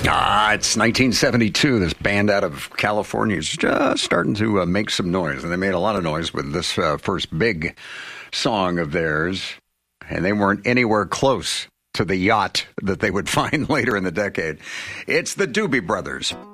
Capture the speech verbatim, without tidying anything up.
Ah, it's nineteen seventy-two. This band out of California is just starting to uh, make some noise, and they made a lot of noise with this uh, first big song of theirs, and they weren't anywhere close to the yacht that they would find later in the decade. It's the Doobie Brothers.